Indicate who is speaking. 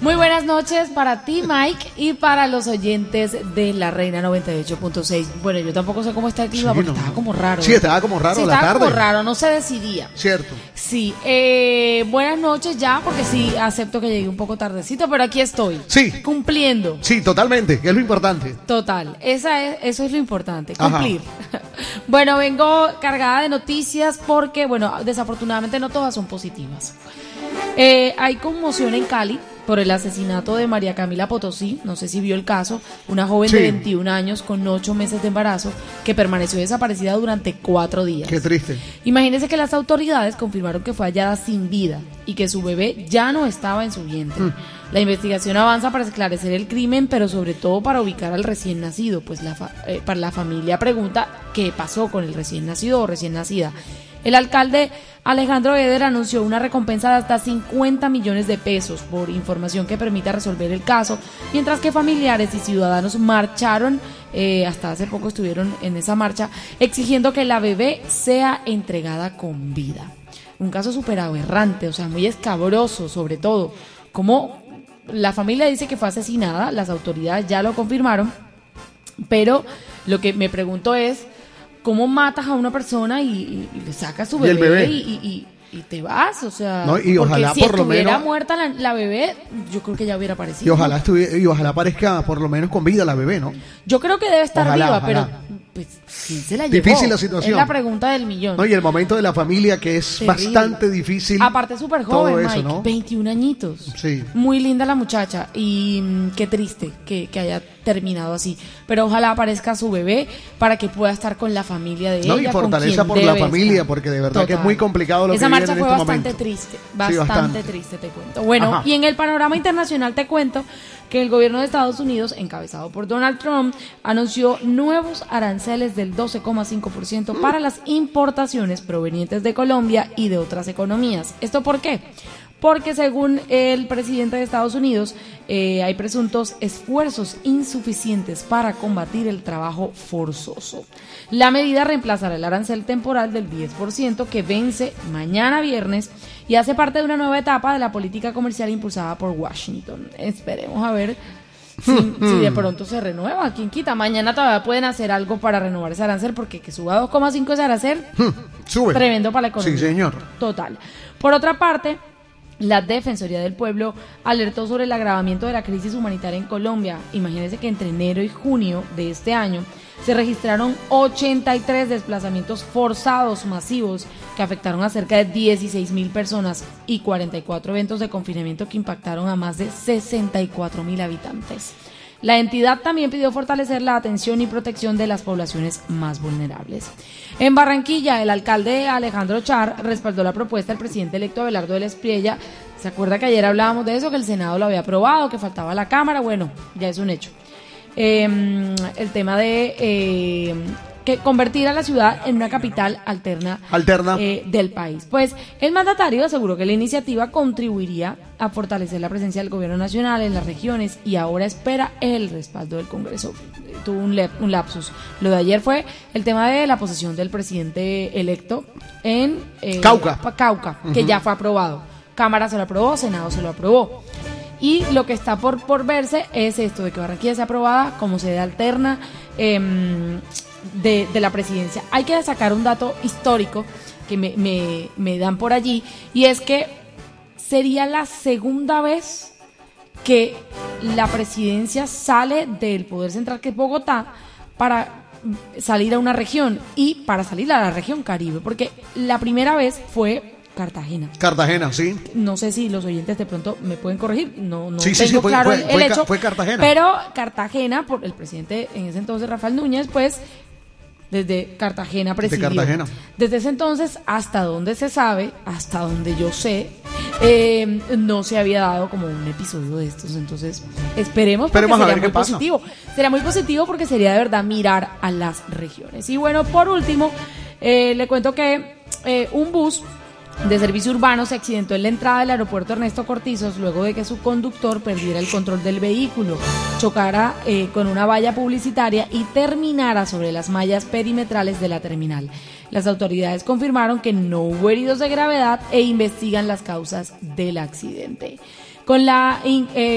Speaker 1: Muy buenas noches para ti, Mike, y para los oyentes de La Reina 98.6. Bueno, yo tampoco sé cómo está el clima porque estaba como raro.
Speaker 2: Sí, estaba como raro la tarde.
Speaker 1: Estaba como raro, no se decidía.
Speaker 2: Cierto.
Speaker 1: Sí, buenas noches ya, porque sí, acepto que llegué un poco tardecito, pero aquí estoy.
Speaker 2: Sí.
Speaker 1: Cumpliendo.
Speaker 2: Sí, totalmente, que es lo importante.
Speaker 1: Total, eso es lo importante, cumplir. Bueno, vengo cargada de noticias porque, bueno, desafortunadamente no todas son positivas. Hay conmoción en Cali por el asesinato de María Camila Potosí, no sé si vio el caso, una joven de 21 años con 8 meses de embarazo que permaneció desaparecida durante 4 días.
Speaker 2: Qué triste.
Speaker 1: Imagínense que las autoridades confirmaron que fue hallada sin vida y que su bebé ya no estaba en su vientre. La investigación avanza para esclarecer el crimen, pero sobre todo para ubicar al recién nacido, pues para la familia pregunta qué pasó con el recién nacido o recién nacida. El alcalde Alejandro Eder anunció una recompensa de hasta 50 millones de pesos por información que permita resolver el caso, mientras que familiares y ciudadanos marcharon, hasta hace poco estuvieron en esa marcha, exigiendo que la bebé sea entregada con vida. Un caso súper aberrante, o sea, muy escabroso sobre todo. Como la familia dice que fue asesinada, las autoridades ya lo confirmaron, pero lo que me pregunto es, ¿cómo matas a una persona y le sacas su bebé, y te vas? O sea,
Speaker 2: no, y ojalá
Speaker 1: si
Speaker 2: por lo menos
Speaker 1: estuviera muerta la bebé, yo creo que ya hubiera aparecido.
Speaker 2: Y ojalá aparezca por lo menos con vida la bebé, ¿no?
Speaker 1: Yo creo que debe estar viva,
Speaker 2: ojalá.
Speaker 1: Pero pues, ¿quién se la llevó?
Speaker 2: Difícil la situación.
Speaker 1: Es la pregunta del millón.
Speaker 2: No, y el momento de la familia que es terrible, bastante difícil.
Speaker 1: Aparte súper joven,
Speaker 2: eso,
Speaker 1: Mike,
Speaker 2: ¿no?
Speaker 1: 21 añitos.
Speaker 2: Sí.
Speaker 1: Muy linda la muchacha y qué triste que haya terminado así. Pero ojalá aparezca su bebé para que pueda estar con la familia de ella.
Speaker 2: No, y fortaleza por la familia, porque de verdad que es muy complicado lo que viene en este momento.
Speaker 1: Esa marcha fue bastante triste, bastante triste, te cuento. Bueno, y en el panorama internacional te cuento que el gobierno de Estados Unidos, encabezado por Donald Trump, anunció nuevos aranceles del 12,5% para las importaciones provenientes de Colombia y de otras economías. ¿Esto por qué? Porque según el presidente de Estados Unidos, hay presuntos esfuerzos insuficientes para combatir el trabajo forzoso. La medida reemplazará el arancel temporal del 10% que vence mañana viernes y hace parte de una nueva etapa de la política comercial impulsada por Washington. Esperemos a ver si de pronto se renueva. ¿Quién quita? Mañana todavía pueden hacer algo para renovar ese arancel, porque que suba 2,5 ese arancel,
Speaker 2: sube.
Speaker 1: Tremendo para la economía.
Speaker 2: Sí, señor.
Speaker 1: Total. Por otra parte, la Defensoría del Pueblo alertó sobre el agravamiento de la crisis humanitaria en Colombia. Imagínense que entre enero y junio de este año se registraron 83 desplazamientos forzados masivos que afectaron a cerca de 16,000 personas y 44 eventos de confinamiento que impactaron a más de 64,000 habitantes. La entidad también pidió fortalecer la atención y protección de las poblaciones más vulnerables. En Barranquilla, el alcalde Alejandro Char respaldó la propuesta del presidente electo Abelardo del Espriella. ¿Se acuerda que ayer hablábamos de eso, que el Senado lo había aprobado, que faltaba la Cámara? Bueno, ya es un hecho. El tema de que convertir a la ciudad en una capital alterna. Del país. Pues el mandatario aseguró que la iniciativa contribuiría a fortalecer la presencia del gobierno nacional en las regiones y ahora espera el respaldo del Congreso. Tuvo un lapsus. Lo de ayer fue el tema de la posesión del presidente electo en Cauca, que ya fue aprobado. Cámara se lo aprobó, Senado se lo aprobó. Y lo que está por verse es esto de que Barranquilla sea aprobada como sede alterna de la presidencia. Hay que sacar un dato histórico que me dan por allí, y es que sería la segunda vez que la presidencia sale del poder central, que es Bogotá, para salir a una región y para salir a la región Caribe, porque la primera vez fue Cartagena, sí. No sé si los oyentes de pronto me pueden corregir, no tengo claro el hecho.
Speaker 2: Fue Cartagena.
Speaker 1: Pero Cartagena, por el presidente en ese entonces, Rafael Núñez, pues desde Cartagena presidió. Desde ese entonces, hasta donde se sabe, hasta donde yo sé, no se había dado como un episodio de estos. Entonces, esperemos porque sería muy positivo. Sería muy positivo porque sería de verdad mirar a las regiones. Y bueno, por último, le cuento que un bus de servicio urbano se accidentó en la entrada del aeropuerto Ernesto Cortizos luego de que su conductor perdiera el control del vehículo, chocara con una valla publicitaria y terminara sobre las mallas perimetrales de la terminal. Las autoridades confirmaron que no hubo heridos de gravedad e investigan las causas del accidente. Con la